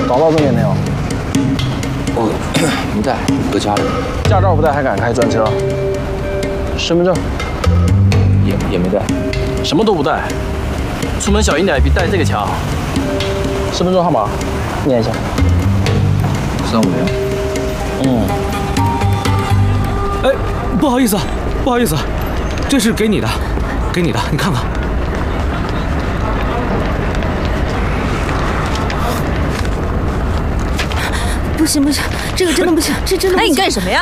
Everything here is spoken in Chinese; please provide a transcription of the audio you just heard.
找到证件没有？ 哦，没带，搁家里。 驾照不带还敢开专车？身份证也没带。 什么都不带，出门小心点，比带这个强。身份证号码念一下。 350。 哎，不好意思，不好意思，这是给你的，给你的，你看看。 不行不行，这个真的不行，这真的不行。 哎，你干什么呀？